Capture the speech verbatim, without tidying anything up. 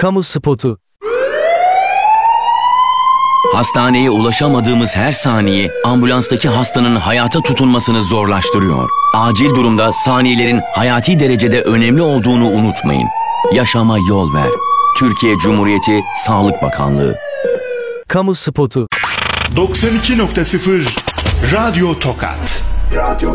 Kamu spotu. Hastaneye ulaşamadığımız her saniye ambulanstaki hastanın hayata tutunmasını zorlaştırıyor. Acil durumda saniyelerin hayati derecede önemli olduğunu unutmayın. Yaşama yol ver. Türkiye Cumhuriyeti Sağlık Bakanlığı. Kamu spotu. doksan iki nokta sıfır Radyo Tokat. Radyo